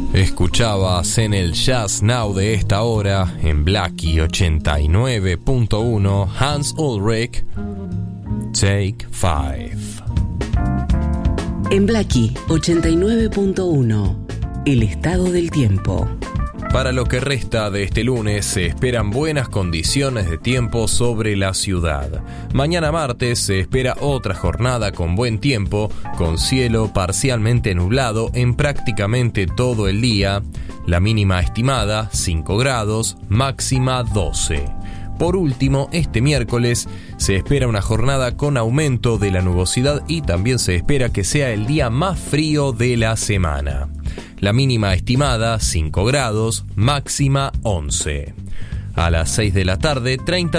Escuchabas en el Jazz Now de esta hora, en Blackie 89.1, Hans Ulrich, Take 5. En Blackie 89.1, el estado del tiempo. Para lo que resta de este lunes se esperan buenas condiciones de tiempo sobre la ciudad. Mañana martes se espera otra jornada con buen tiempo, con cielo parcialmente nublado en prácticamente todo el día. La mínima estimada 5 grados, máxima 12. Por último, este miércoles se espera una jornada con aumento de la nubosidad y también se espera que sea el día más frío de la semana. La mínima estimada 5 grados, máxima 11. A las 6 de la tarde, 30